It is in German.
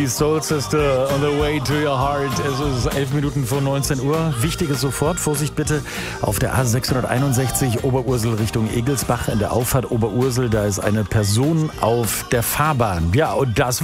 die Soul Sister on the way to your heart. Es ist 11 Minuten vor 19 Uhr. Wichtiges sofort, Vorsicht bitte, auf der A661 Oberursel Richtung Egelsbach in der Auffahrt Oberursel. Da ist eine Person auf der Fahrbahn. Ja, und das